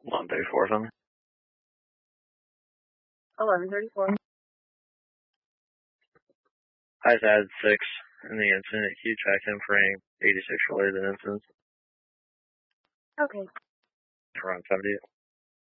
134 something. 1134. I've had 6 in the incident. Can you track him for any 86 related incidents? Okay. Around 70.